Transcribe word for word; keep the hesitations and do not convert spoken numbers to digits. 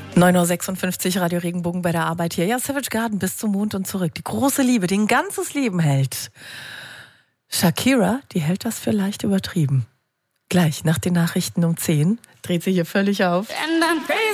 neun Uhr sechsundfünfzig, Radio Regenbogen bei der Arbeit hier. Ja, Savage Garden bis zum Mond und zurück. Die große Liebe, die ein ganzes Leben hält. Shakira, die hält das für leicht übertrieben. Gleich nach den Nachrichten um zehn dreht sie hier völlig auf.